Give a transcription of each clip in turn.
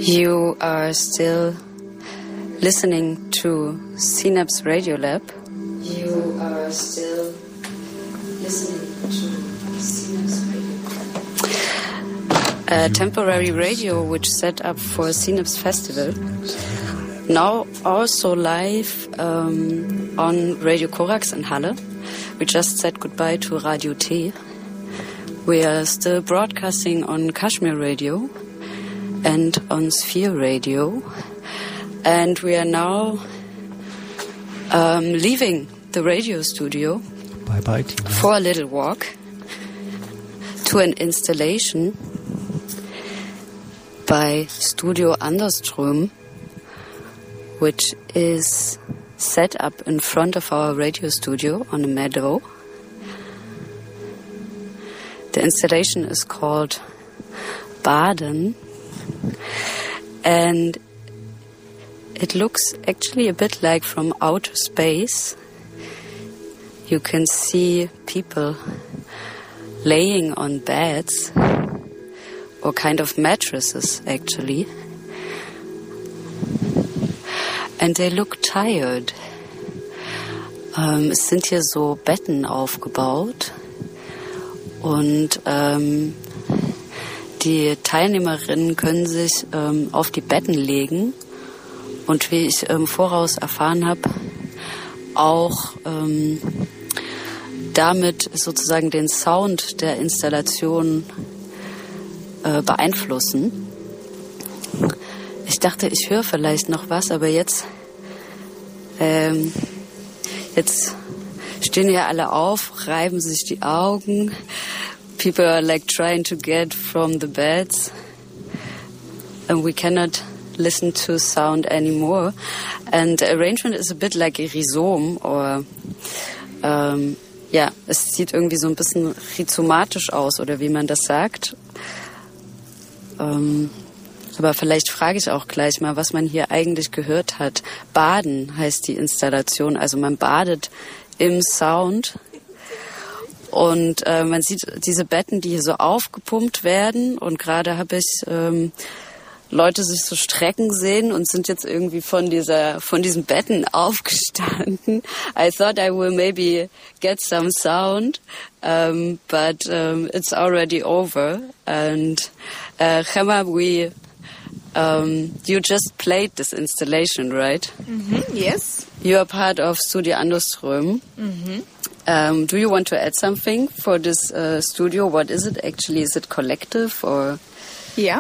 You are still listening to Synapse Radio Lab. You are still listening to Synapse Radio Lab. A temporary radio which set up for Synapse Festival. Now also live on Radio Korax in Halle. We just said goodbye to Radio T. We are still broadcasting on Kashmir Radio and on Sphere Radio. And we are now leaving the radio studio. Bye-bye, Tina. For a little walk to an installation by Studio Anderström, which is set up in front of our radio studio on a meadow. The installation is called Baden, and it looks actually a bit like from outer space. You can see people laying on beds, or kind of mattresses actually, and they look tired. Es sind hier so Betten aufgebaut. Und die Teilnehmerinnen können sich auf die Betten legen und wie ich im Voraus erfahren habe, auch damit sozusagen den Sound der Installation beeinflussen. Ich dachte, ich höre vielleicht noch was, aber jetzt stehen ja alle auf, reiben sich die Augen. People are like trying to get from the beds. And we cannot listen to sound anymore. And the arrangement is a bit like a Rhizom. Or, es sieht irgendwie so ein bisschen rhizomatisch aus, oder wie man das sagt. Aber vielleicht frage ich auch gleich mal, was man hier eigentlich gehört hat. Baden heißt die Installation. Also man badet im Sound und man sieht diese Betten, die hier so aufgepumpt werden, und gerade habe ich Leute sich so strecken sehen und sind jetzt irgendwie von diesen Betten aufgestanden. I thought I will maybe get some sound, but it's already over. And Gemma, you just played this installation, right? Mm-hmm, yes. You are part of Studio Anderström. Mm-hmm. Do you want to add something for this studio? What is it actually? Is it collective or? Yeah,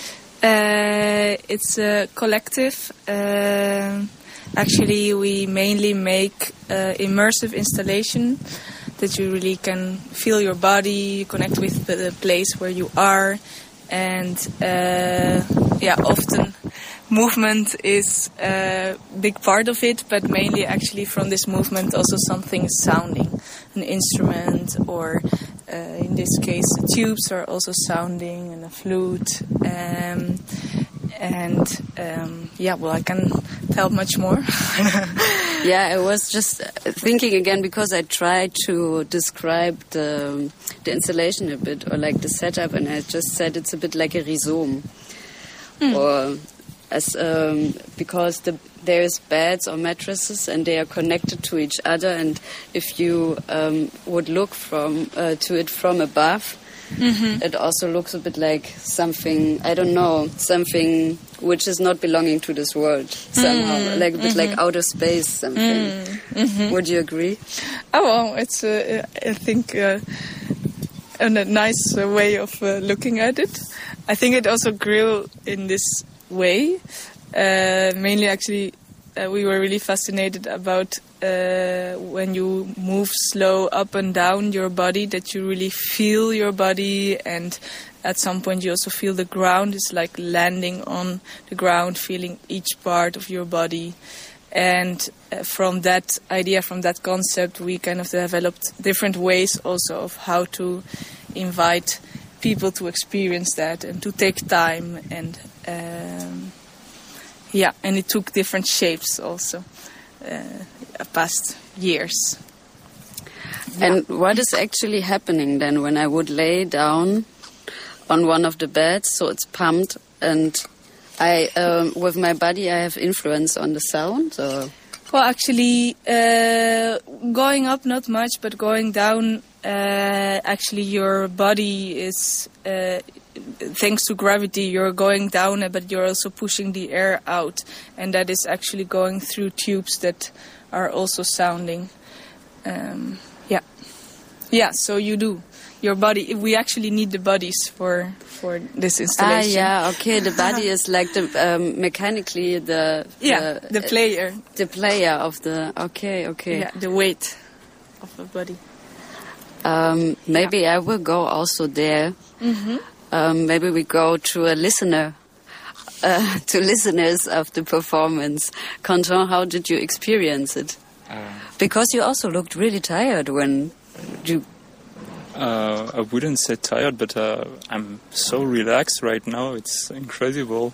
it's a collective. Actually, we mainly make immersive installation that you really can feel your body, connect with the place where you are, and often movement is a big part of it, but mainly actually from this movement also something is sounding, an instrument, or in this case the tubes are also sounding, and a flute, I can tell much more. Yeah, I was just thinking again, because I tried to describe the installation a bit, or like the setup, and I just said it's a bit like a rhizome. Or because there's beds or mattresses and they are connected to each other, and if you would look to it from above, mm-hmm. It also looks a bit like something, I don't know, something which is not belonging to this world somehow, like a bit like outer space something. Mm-hmm. Would you agree? Oh, well, it's I think a nice way of looking at it. I think it also grew in this way. Mainly, actually, we were really fascinated about when you move slow up and down your body, that you really feel your body, and at some point you also feel the ground. It's like landing on the ground, feeling each part of your body. And from that idea, from that concept, we kind of developed different ways also of how to invite people to experience that and to take time, and and it took different shapes also past years. And what is actually happening then when I would lay down on one of the beds, so it's pumped, and With my body, I have influence on the sound. Or? Well, actually, going up not much, but going down, actually your body is, thanks to gravity, you're going down, but you're also pushing the air out. And that is actually going through tubes that are also sounding. Yeah, so you do. Your body, we actually need the bodies for this installation. Okay, the body is like the mechanically the player. The player of the, okay. Yeah, the weight of the body. Maybe I will go also there. Mm-hmm. Maybe we go to a listener, to listeners of the performance. Quentin, how did you experience it? Because you also looked really tired when you... I wouldn't say tired, but I'm so relaxed right now. It's incredible.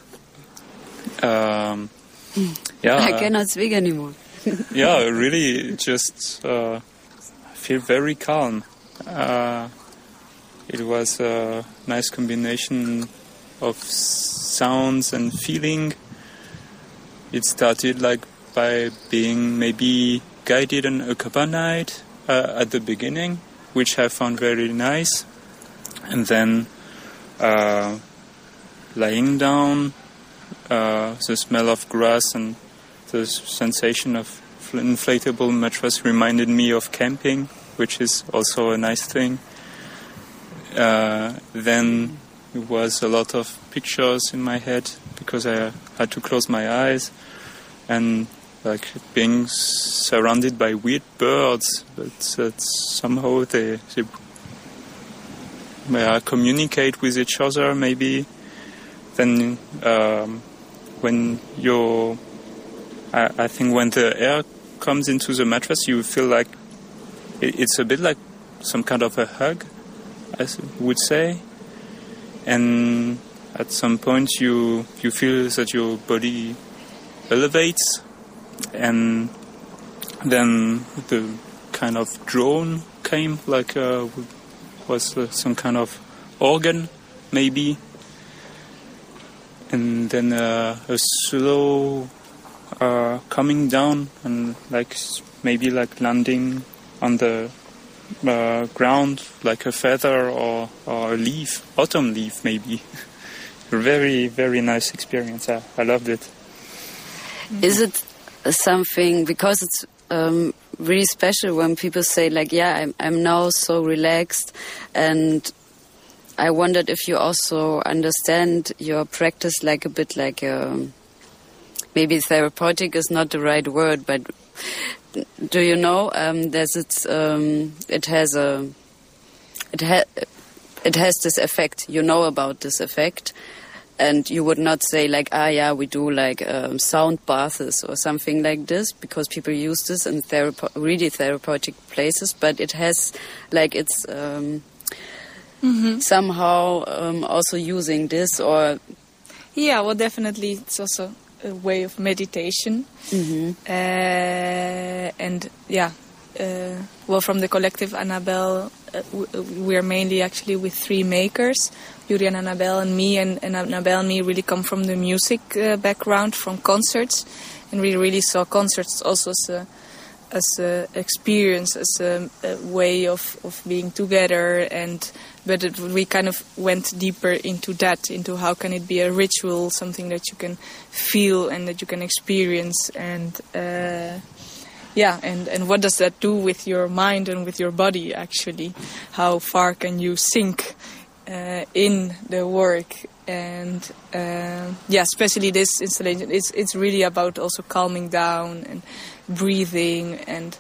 I cannot speak anymore. Yeah, really, just feel very calm. It was a nice combination of sounds and feeling. It started by being maybe guided and accompanied at the beginning, which I found very nice. And then lying down, the smell of grass and the sensation of inflatable mattress reminded me of camping, which is also a nice thing. Then it was a lot of pictures in my head because I had to close my eyes, and being surrounded by weird birds, but somehow they communicate with each other. Maybe then when I think when the air comes into the mattress, you feel like it's a bit like some kind of a hug, I would say. And at some point you feel that your body elevates, and then the kind of drone came, was some kind of organ maybe, and then a slow coming down, and maybe landing on the ground like a feather or a leaf, autumn leaf maybe. Very, very nice experience. I loved it. Is it something, because it's really special when people say I'm now so relaxed, and I wondered if you also understand your practice a bit maybe therapeutic is not the right word, but do you know it has this effect? You know about this effect, and you would not say we do sound baths or something like this, because people use this in really therapeutic places, but it has it's somehow also using this, or... Yeah, well, definitely it's also a way of meditation. And from the collective Annabelle, we are mainly actually with three makers, Yuri and Annabelle and me, and Annabelle and me really come from the music background, from concerts, and we really saw concerts also as a experience, as a way of being together, but we kind of went deeper into that, into how can it be a ritual, something that you can feel and that you can experience, and what does that do with your mind and with your body, actually? How far can you sink in the work? And especially this installation, it's really about also calming down and breathing, and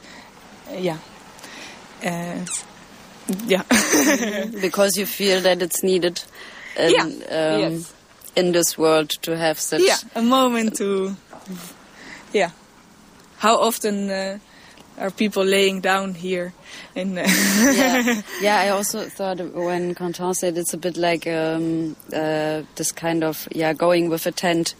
because you feel that it's needed in this world to have such a moment to how often are people laying down here in I also thought when Quentin said it's a bit like this kind of going with a tent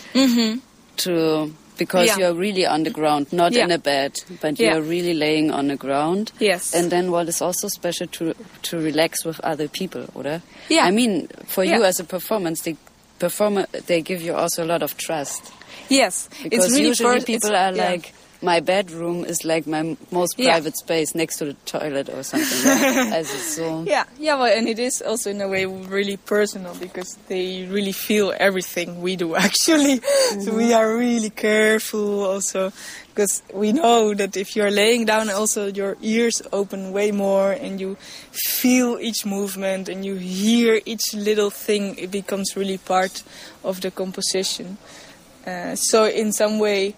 because you're really on the ground, not in a bed, but you're really laying on the ground. Yes. And then what is also special to relax with other people, oder? Yeah. I mean, for you as a performance, the performer, they give you also a lot of trust. Yes, Because it's really usually people are yeah. like, my bedroom is like my most private space next to the toilet or something. As it's so. Yeah, well, and it is also in a way really personal because they really feel everything we do actually. So we are really careful also because we know that if you're laying down, also your ears open way more and you feel each movement and you hear each little thing. It becomes really part of the composition. So in some way,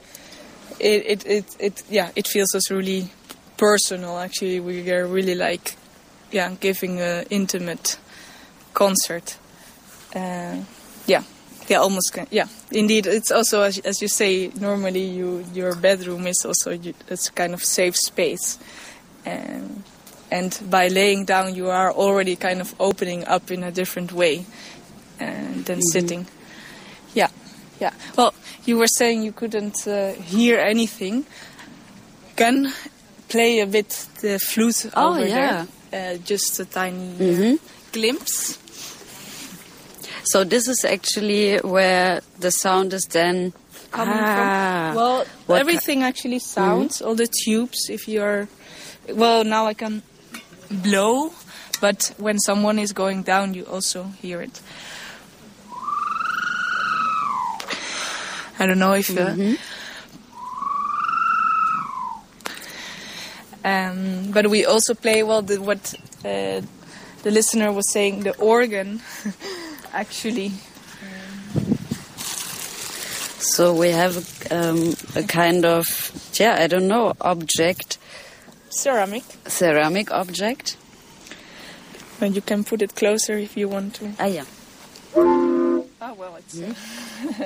it feels us really personal. Actually, we are really like, giving an intimate concert. Almost. Indeed, it's also as you say. Normally, your bedroom is also it's kind of safe space, and by laying down, you are already kind of opening up in a different way than sitting. Yeah. Well, you were saying you couldn't hear anything. Can play a bit the flute over there. Just a tiny glimpse. So this is actually where the sound is then coming from. Well, everything actually sounds. All the tubes. If you're, now I can blow, but when someone is going down, you also hear it. I don't know if... but we also play, what the listener was saying, the organ, actually. So we have a kind of, I don't know, object. Ceramic object. And you can put it closer if you want to. Ah, yeah. Oh, well, it's...